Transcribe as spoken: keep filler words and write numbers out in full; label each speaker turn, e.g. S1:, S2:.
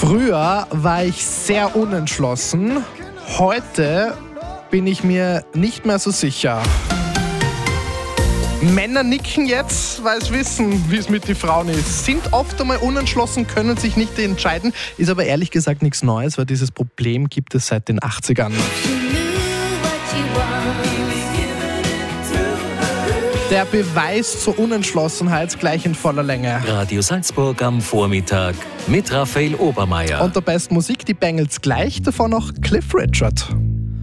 S1: Früher war ich sehr unentschlossen. Heute bin ich mir nicht mehr so sicher. Männer nicken jetzt, weil sie wissen, wie es mit den Frauen ist. Sind oft einmal unentschlossen, können sich nicht entscheiden. Ist aber ehrlich gesagt nichts Neues, weil dieses Problem gibt es seit den achtzigern. Der Beweis zur Unentschlossenheit gleich in voller Länge.
S2: Radio Salzburg am Vormittag mit Raphael Obermeier.
S1: Und der besten Musik, die Bengals gleich, davon noch Cliff Richard.